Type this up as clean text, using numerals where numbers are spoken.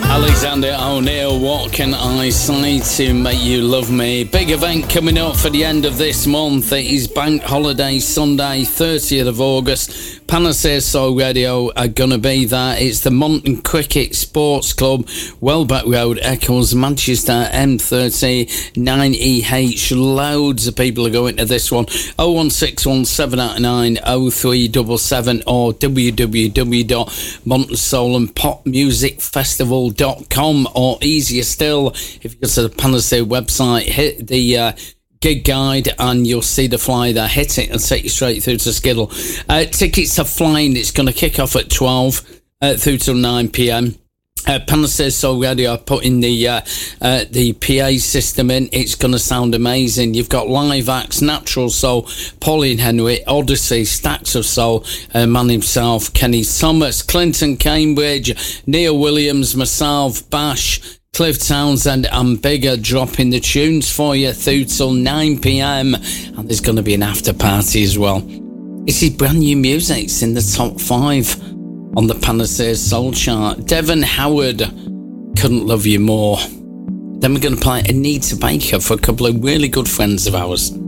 Alexander O'Neill, what can I say to make you love me? Big event coming up for the end of this month. It is Bank Holiday Sunday, 30th of August. Panacea Soul Radio are going to be there. It's the Monton Cricket Sports Club, Welbeck Road, Eccles, Manchester, M30 9EH. Loads of people are going to this one. 0161 789 0377 or www.montonsoul-and-popmusicfestival.com, or easier still, if you go to the Panacea website, hit the gig guide and you'll see the flyer there. Hit it and take you straight through to Skiddle. Tickets are flying. It's going to kick off at 12 through till 9pm. Panacea Soul Radio are putting the PA system in. It's going to sound amazing. You've got live acts, Natural Soul, Pauline Henry, Odyssey, Stacks of Soul, man himself, Kenny Thomas, Clinton Cambridge, Neil Williams, myself, Bash, Cliff Townsend and Bigger dropping the tunes for you through till 9pm, and there's going to be an after party as well. This is brand new music. It's in the top 5 on the Panacea Soul chart. Devon Howard, Couldn't Love You More. Then we're going to play Anita Baker for a couple of really good friends of ours.